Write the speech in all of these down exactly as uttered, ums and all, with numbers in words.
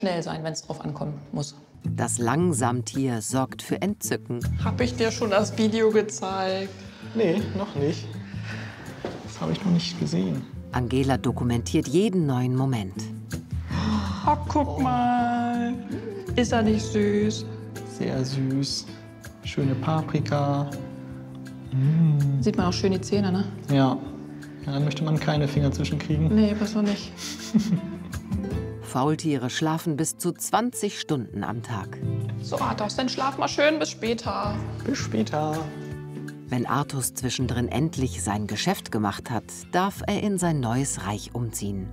Schnell sein, wenn es drauf ankommen muss. Das Langsamtier sorgt für Entzücken. Habe ich dir schon das Video gezeigt? Nee, noch nicht. Das habe ich noch nicht gesehen. Angela dokumentiert jeden neuen Moment. Oh, guck mal. Ist er nicht süß? Sehr süß. Schöne Paprika. Mm. Sieht man auch schön die Zähne, ne? Ja. Ja, da möchte man keine Finger zwischenkriegen. Nee, besser nicht. Faultiere schlafen bis zu zwanzig Stunden am Tag. So, Arthos, dann schlaf mal schön bis später. Bis später. Wenn Artus zwischendrin endlich sein Geschäft gemacht hat, darf er in sein neues Reich umziehen.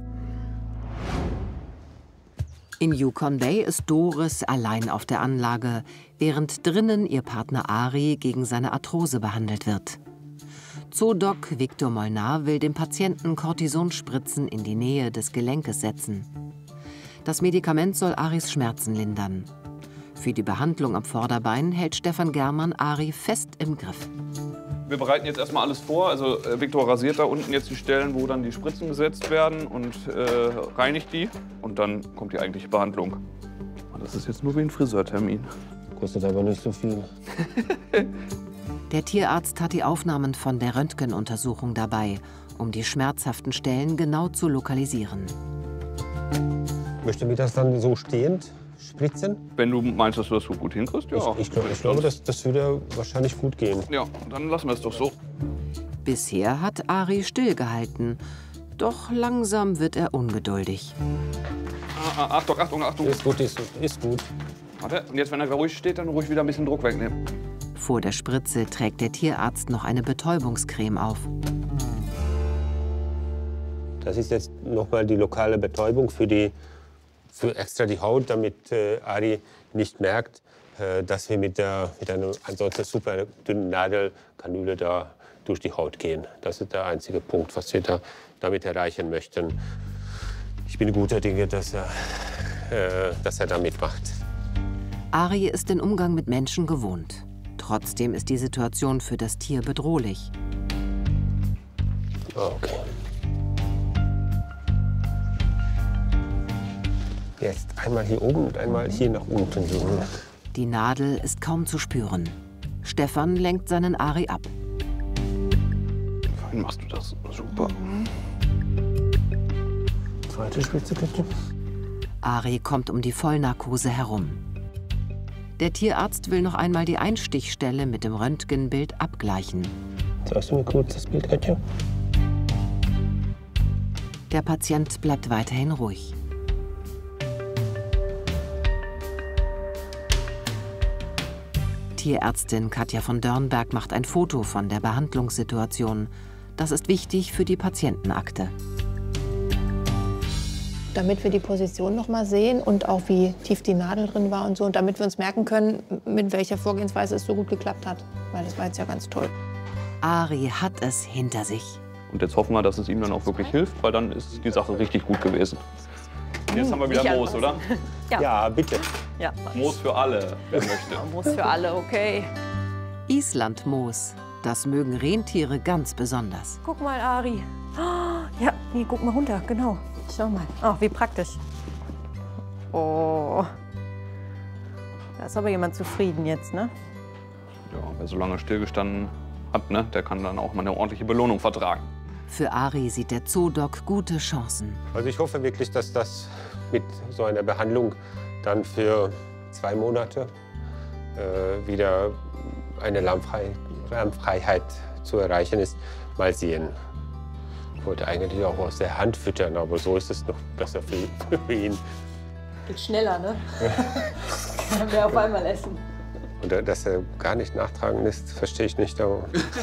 In Yukon Bay ist Doris allein auf der Anlage, während drinnen ihr Partner Ari gegen seine Arthrose behandelt wird. Zoodoc Victor Molnar will dem Patienten Cortisonspritzen in die Nähe des Gelenkes setzen. Das Medikament soll Aris Schmerzen lindern. Für die Behandlung am Vorderbein hält Stefan Germann Ari fest im Griff. Wir bereiten jetzt erstmal alles vor. Also äh, Victor rasiert da unten jetzt die Stellen, wo dann die Spritzen gesetzt werden und äh, reinigt die. Und dann kommt die eigentliche Behandlung. Und das ist jetzt nur wie ein Friseurtermin. Kostet aber nicht so viel. Der Tierarzt hat die Aufnahmen von der Röntgenuntersuchung dabei, um die schmerzhaften Stellen genau zu lokalisieren. Möchten wir das dann so stehend spritzen? Wenn du meinst, dass du das so gut hinkriegst, ja. Ich, ich, glaub, ich glaube, das, das würde wahrscheinlich gut gehen. Ja, dann lassen wir es doch so. Bisher hat Ari stillgehalten, doch langsam wird er ungeduldig. Ah, ah, Achtung, Achtung, Achtung. Ist gut, ist, ist gut. Warte, und jetzt, wenn er ruhig steht, dann ruhig wieder ein bisschen Druck wegnehmen. Vor der Spritze trägt der Tierarzt noch eine Betäubungscreme auf. Das ist jetzt nochmal die lokale Betäubung für, die, für extra die Haut, damit äh, Ari nicht merkt, äh, dass wir mit, der, mit einer ansonsten super dünnen Nadelkanüle da durch die Haut gehen. Das ist der einzige Punkt, was wir da damit erreichen möchten. Ich bin guter Dinge, dass er, äh, dass er da mitmacht. Ari ist den Umgang mit Menschen gewohnt. Trotzdem ist die Situation für das Tier bedrohlich. Okay. Jetzt einmal hier oben und einmal hier nach unten. Die Nadel ist kaum zu spüren. Stefan lenkt seinen Ari ab. Fein machst du das. Super. Zweite Spitze bitte. Ari kommt um die Vollnarkose herum. Der Tierarzt will noch einmal die Einstichstelle mit dem Röntgenbild abgleichen. Zeigst du mir kurz das Bild, Katja? Der Patient bleibt weiterhin ruhig. Tierärztin Katja von Dörnberg macht ein Foto von der Behandlungssituation. Das ist wichtig für die Patientenakte. Damit wir die Position noch mal sehen und auch wie tief die Nadel drin war und so. Und damit wir uns merken können, mit welcher Vorgehensweise es so gut geklappt hat. Weil das war jetzt ja ganz toll. Ari hat es hinter sich. Und jetzt hoffen wir, dass es ihm dann auch wirklich hilft, weil dann ist die Sache richtig gut gewesen. Und jetzt haben wir wieder Moos, oder? Ja, ja bitte. Ja. Moos für alle, wer möchte. Moos für alle, okay. Islandmoos. Das mögen Rentiere ganz besonders. Guck mal, Ari. Ja, hier, guck mal runter, genau. Schau mal. Oh, wie praktisch. Oh. Da ist aber jemand zufrieden jetzt, ne? Ja, wer so lange stillgestanden hat, ne, der kann dann auch mal eine ordentliche Belohnung vertragen. Für Ari sieht der Zoodoc gute Chancen. Also ich hoffe wirklich, dass das mit so einer Behandlung dann für zwei Monate äh, wieder eine Lärmfrei Lärmfreiheit zu erreichen ist. Mal sehen. Ich wollte eigentlich auch aus der Hand füttern, aber so ist es noch besser für, für ihn. Geht schneller, ne? Kann wir auf einmal essen. Und dass er gar nicht nachtragend ist, verstehe ich nicht. Aber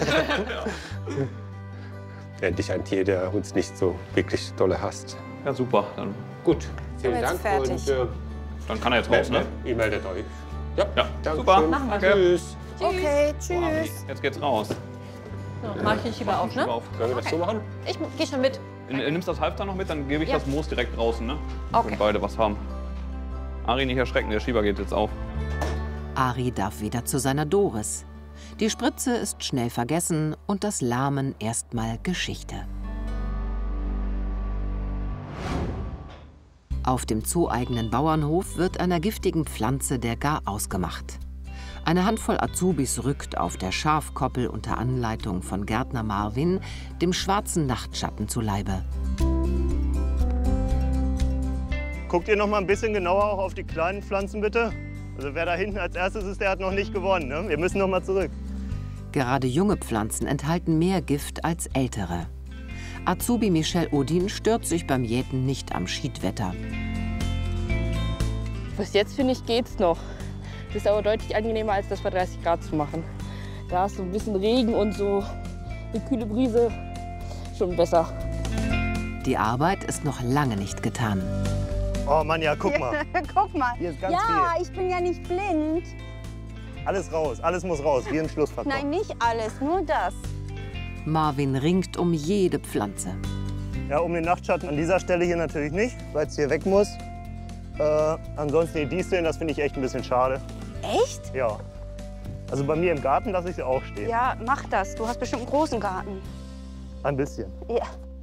endlich ein Tier, der uns nicht so wirklich dolle hasst. Ja, super. Dann gut, vielen Dank. Fertig. Und, äh, dann kann er jetzt raus, ne? Ihr meldet euch. Ja, Ja, danke super. schön. Machen wir. Tschüss. Okay, So, Ari, tschüss. jetzt geht's raus. So, mach ich lieber auf, ne? Auf. Sollen wir das so machen? Ich geh schon mit. N- Nimmst das Halfter noch mit, dann gebe ich Ja. das Moos direkt draußen, ne? Okay. Wenn beide was haben. Ari, nicht erschrecken, der Schieber geht jetzt auf. Ari darf wieder zu seiner Doris. Die Spritze ist schnell vergessen und das Lahmen erstmal Geschichte. Auf dem zooeigenen Bauernhof wird einer giftigen Pflanze der Garaus gemacht. Eine Handvoll Azubis rückt auf der Schafkoppel unter Anleitung von Gärtner Marvin dem schwarzen Nachtschatten zu Leibe. Guckt ihr noch mal ein bisschen genauer auch auf die kleinen Pflanzen, bitte? Also wer da hinten als erstes ist, der hat noch nicht gewonnen. Ne? Wir müssen noch mal zurück. Gerade junge Pflanzen enthalten mehr Gift als ältere. Azubi Michel Odin stört sich beim Jäten nicht am Schiedwetter. Bis jetzt, finde ich, geht's noch. Das ist aber deutlich angenehmer, als das bei dreißig Grad zu machen. Da ist so ein bisschen Regen und so eine kühle Brise schon besser. Die Arbeit ist noch lange nicht getan. Oh Mann, ja, guck mal. Guck mal. Hier ist ganz ja, viel. ich bin ja nicht blind. Alles raus, alles muss raus, wie ein Schlussfaktor. Nein, nicht alles, nur das. Marvin ringt um jede Pflanze. Ja, um den Nachtschatten an dieser Stelle hier natürlich nicht, weil es hier weg muss. Äh, ansonsten die Disteln, das finde ich echt ein bisschen schade. Echt? Ja. Also bei mir im Garten lasse ich sie auch stehen. Ja, mach das. Du hast bestimmt einen großen Garten. Ein bisschen. Ja.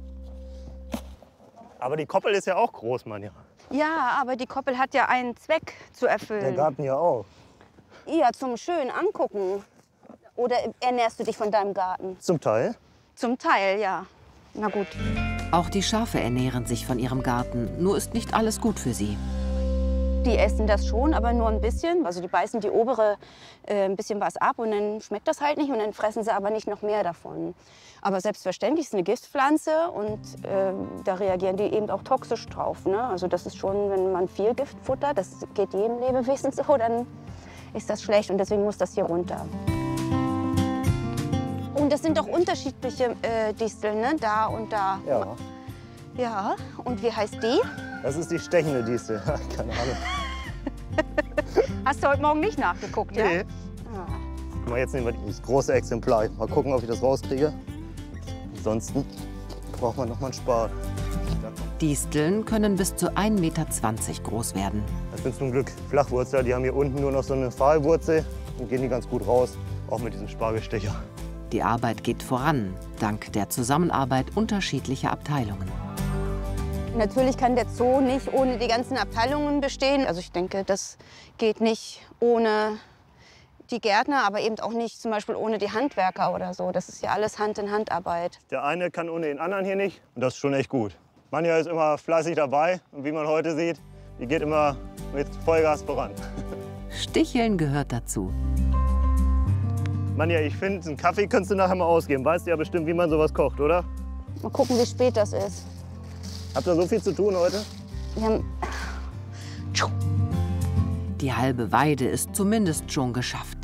Aber die Koppel ist ja auch groß, Mann. Ja. Ja, aber die Koppel hat ja einen Zweck zu erfüllen. Der Garten ja auch. Ja, zum schön angucken. Oder ernährst du dich von deinem Garten? Zum Teil. Zum Teil, ja. Na gut. Auch die Schafe ernähren sich von ihrem Garten, nur ist nicht alles gut für sie. Die essen das schon, aber nur ein bisschen. Also die beißen die obere äh, ein bisschen was ab und dann schmeckt das halt nicht und dann fressen sie aber nicht noch mehr davon. Aber selbstverständlich ist es eine Giftpflanze und äh, da reagieren die eben auch toxisch drauf. Ne? Also das ist schon, wenn man viel Gift futtert, das geht jedem Lebewesen so, dann ist das schlecht und deswegen muss das hier runter. Und das sind doch unterschiedliche äh, Disteln, ne? Da und da. Ja. Ja, und wie heißt die? Das ist die stechende Distel. Keine Ahnung. Hast du heute Morgen nicht nachgeguckt, ja? Nee. Ah. Guck mal, jetzt nehmen wir das große Exemplar. Mal gucken, ob ich das rauskriege. Ansonsten braucht man noch mal einen Spaten. Disteln können bis zu ein Meter zwanzig groß werden. Das sind zum Glück Flachwurzler. Die haben hier unten nur noch so eine Pfahlwurzel und gehen die ganz gut raus, auch mit diesem Spargelstecher. Die Arbeit geht voran, dank der Zusammenarbeit unterschiedlicher Abteilungen. Natürlich kann der Zoo nicht ohne die ganzen Abteilungen bestehen. Also ich denke, das geht nicht ohne die Gärtner, aber eben auch nicht zum Beispiel ohne die Handwerker oder so. Das ist ja alles Hand-in-Hand-Arbeit. Der eine kann ohne den anderen hier nicht und das ist schon echt gut. Manja ist immer fleißig dabei und wie man heute sieht, die geht immer mit Vollgas voran. Sticheln gehört dazu. Manja, ich finde, einen Kaffee kannst du nachher mal ausgeben. Weißt du ja bestimmt, wie man sowas kocht, oder? Mal gucken, wie spät das ist. Habt ihr so viel zu tun heute? Wir haben Die halbe Weide ist zumindest schon geschafft.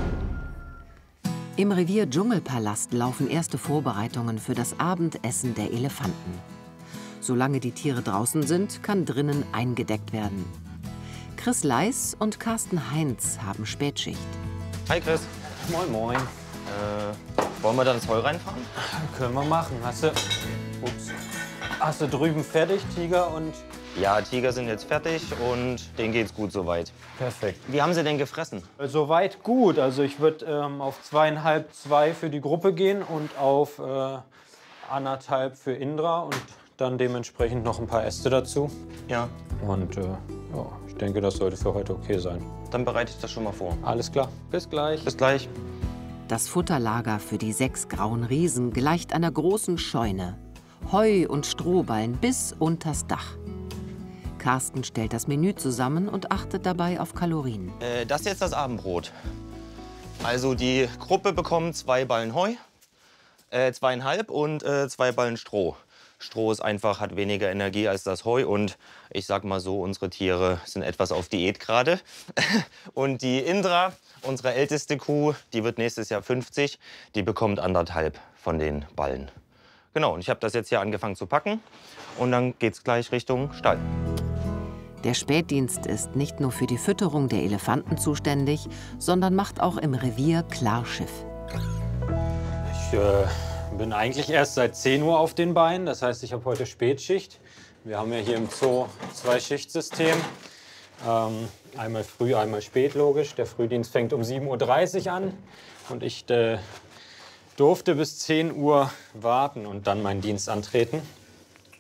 Im Revier Dschungelpalast laufen erste Vorbereitungen für das Abendessen der Elefanten. Solange die Tiere draußen sind, kann drinnen eingedeckt werden. Chris Leis und Carsten Heinz haben Spätschicht. Hi Chris. Moin, moin. Äh, wollen wir da ins Heu reinfahren? Können wir machen. Hast du, ups, hast du drüben fertig, Tiger und... Ja, Tiger sind jetzt fertig und denen geht's gut soweit. Perfekt. Wie haben sie denn gefressen? Soweit gut. Also ich würde ähm, auf zweieinhalb, zwei für die Gruppe gehen und auf äh, anderthalb für Indra und dann dementsprechend noch ein paar Äste dazu. Ja. Und äh, ja, ich denke, das sollte für heute okay sein. Dann bereite ich das schon mal vor. Alles klar. Bis gleich. Bis gleich. Das Futterlager für die sechs grauen Riesen gleicht einer großen Scheune. Heu und Strohballen bis unters Dach. Carsten stellt das Menü zusammen und achtet dabei auf Kalorien. Äh, das ist jetzt das Abendbrot. Also die Gruppe bekommt zwei Ballen Heu, äh, zweieinhalb und äh, zwei Ballen Stroh. Stroh ist einfach, hat weniger Energie als das Heu und ich sag mal so, unsere Tiere sind etwas auf Diät gerade. Und die Indra, unsere älteste Kuh, die wird nächstes Jahr fünfzig, die bekommt anderthalb von den Ballen. Genau, und ich habe das jetzt hier angefangen zu packen und dann geht's gleich Richtung Stall. Der Spätdienst ist nicht nur für die Fütterung der Elefanten zuständig, sondern macht auch im Revier Klarschiff. Ich äh, bin eigentlich erst seit zehn Uhr auf den Beinen. Das heißt, ich habe heute Spätschicht. Wir haben ja hier im Zoo zwei Schichtsystem. Ähm, einmal früh, einmal spät, logisch. Der Frühdienst fängt um sieben Uhr dreißig an. Und ich äh, durfte bis zehn Uhr warten und dann meinen Dienst antreten.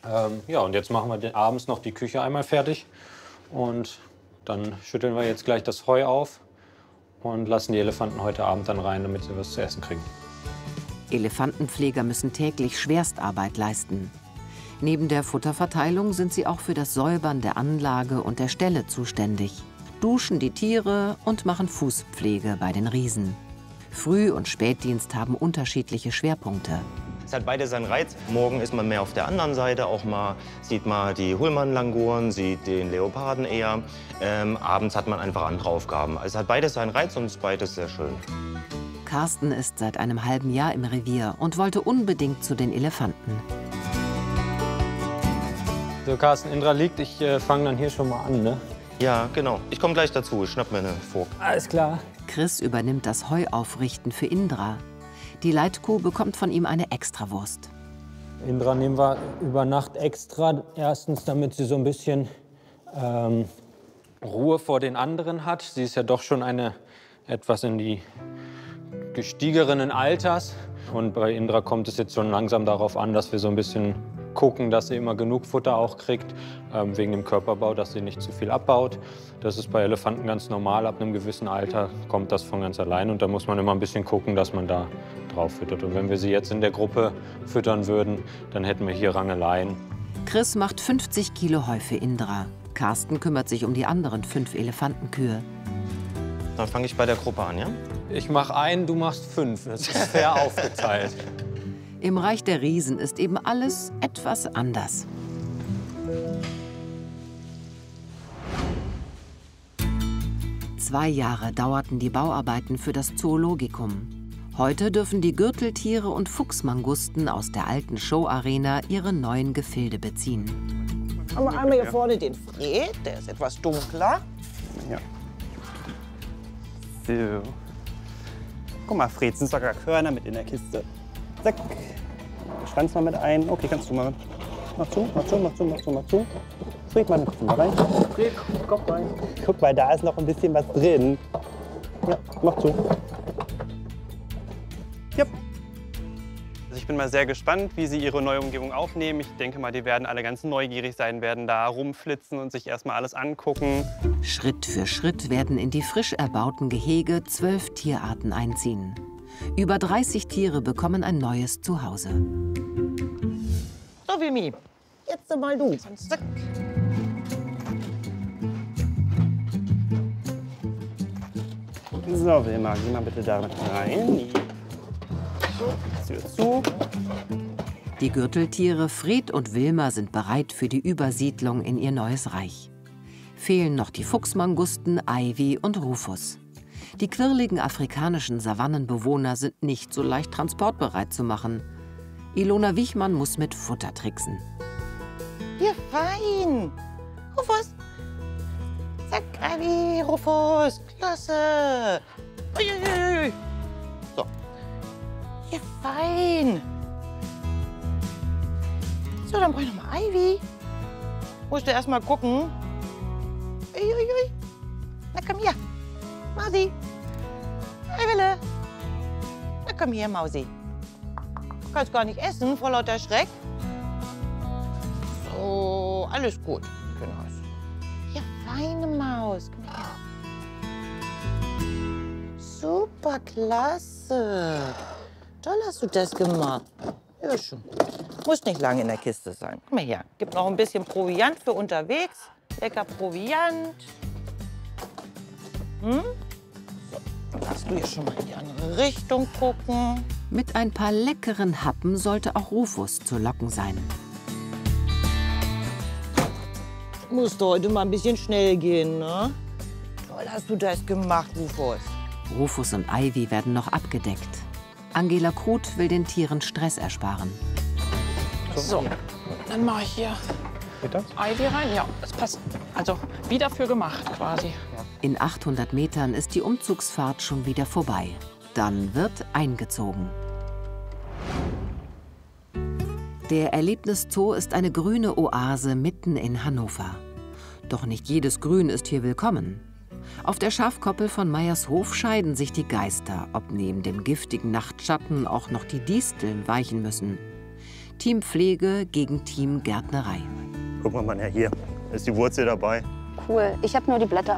Ähm, ja, und jetzt machen wir den, abends noch die Küche einmal fertig. Und dann schütteln wir jetzt gleich das Heu auf und lassen die Elefanten heute Abend dann rein, damit sie was zu essen kriegen. Elefantenpfleger müssen täglich Schwerstarbeit leisten. Neben der Futterverteilung sind sie auch für das Säubern der Anlage und der Ställe zuständig, duschen die Tiere und machen Fußpflege bei den Riesen. Früh- und Spätdienst haben unterschiedliche Schwerpunkte. Es hat beide seinen Reiz. Morgen ist man mehr auf der anderen Seite, auch mal sieht man die Hullmann-Languren, sieht den Leoparden eher. Ähm, abends hat man einfach andere Aufgaben. Also es hat beides seinen Reiz und es ist beides sehr schön. Carsten ist seit einem halben Jahr im Revier und wollte unbedingt zu den Elefanten. So, Carsten, Indra liegt. Ich äh, fange dann hier schon mal an, ne? Ja, genau. Ich komme gleich dazu. Ich schnapp mir eine Fork. Alles klar. Chris übernimmt das Heuaufrichten für Indra. Die Leitkuh bekommt von ihm eine Extrawurst. Indra nehmen wir über Nacht extra. Erstens, damit sie so ein bisschen ähm, Ruhe vor den anderen hat. Sie ist ja doch schon eine etwas in die gestiegeren Alters. Und bei Indra kommt es jetzt schon langsam darauf an, dass wir so ein bisschen gucken, dass sie immer genug Futter auch kriegt, ähm, wegen dem Körperbau, dass sie nicht zu viel abbaut. Das ist bei Elefanten ganz normal. Ab einem gewissen Alter kommt das von ganz allein. Und da muss man immer ein bisschen gucken, dass man da drauf füttert. Und wenn wir sie jetzt in der Gruppe füttern würden, dann hätten wir hier Rangeleien. Chris macht fünfzig Kilo Heu für Indra. Carsten kümmert sich um die anderen fünf Elefantenkühe. Dann fange ich bei der Gruppe an, ja? Ich mache einen, du machst fünf. Das ist fair aufgeteilt. Im Reich der Riesen ist eben alles etwas anders. Zwei Jahre dauerten die Bauarbeiten für das Zoologikum. Heute dürfen die Gürteltiere und Fuchsmangusten aus der alten Showarena ihre neuen Gefilde beziehen. Haben wir einmal hier vorne den Fred, der ist etwas dunkler. Ja. So. Guck mal, Fred, sind sogar Körner mit in der Kiste. Zack. Schwanz noch mit ein. Okay, kannst du mal. Mach zu, mach zu, mach zu, mach zu, mach zu. Fred, mal mal rein. Fred, komm rein. Guck mal, da ist noch ein bisschen was drin. Ja, mach zu. Ja. Also ich bin mal sehr gespannt, wie sie ihre neue Umgebung aufnehmen. Ich denke mal, die werden alle ganz neugierig sein, werden da rumflitzen und sich erstmal alles angucken. Schritt für Schritt werden in die frisch erbauten Gehege zwölf Tierarten einziehen. Über dreißig Tiere bekommen ein neues Zuhause. So, Vimy, jetzt mal du. Zack. So, Wilma, geh mal bitte da mit rein. So, Tür zu. Die Gürteltiere Fred und Wilma sind bereit für die Übersiedlung in ihr neues Reich. Fehlen noch die Fuchsmangusten, Ivy und Rufus. Die quirligen afrikanischen Savannenbewohner sind nicht so leicht transportbereit zu machen. Ilona Wichmann muss mit Futter tricksen. Ja, fein. Rufus. Zack, Ivy, Rufus. Klasse. Uiuiui. So. Ja, fein. So, dann brauche ich noch mal Ivy. Musst du erst mal gucken. Uiuiui. Na, komm hier. Mausi. Hey, Wille. Na, komm hier, Mausi. Du kannst gar nicht essen vor lauter Schreck. So, alles gut. Genau. Ja, feine Maus. Komm her. Super, klasse. Toll hast du das gemacht. Ja, schon. Muss nicht lange in der Kiste sein. Komm mal her. Gibt noch ein bisschen Proviant für unterwegs. Lecker Proviant. Hm? So, dann darfst du hier schon mal in die andere Richtung gucken. Mit ein paar leckeren Happen sollte auch Rufus zu locken sein. Musste heute mal ein bisschen schnell gehen, ne? Toll hast du das gemacht, Rufus. Rufus und Ivy werden noch abgedeckt. Angela Kruth will den Tieren Stress ersparen. So, dann mache ich hier Ivy rein. Ja, das passt. Also wie dafür gemacht quasi. In achthundert Metern ist die Umzugsfahrt schon wieder vorbei. Dann wird eingezogen. Der Erlebniszoo ist eine grüne Oase mitten in Hannover. Doch nicht jedes Grün ist hier willkommen. Auf der Schafkoppel von Meiershof scheiden sich die Geister, ob neben dem giftigen Nachtschatten auch noch die Disteln weichen müssen. Team Pflege gegen Team Gärtnerei. Guck mal, Manja, hier ist die Wurzel dabei. Cool. Ich habe nur die Blätter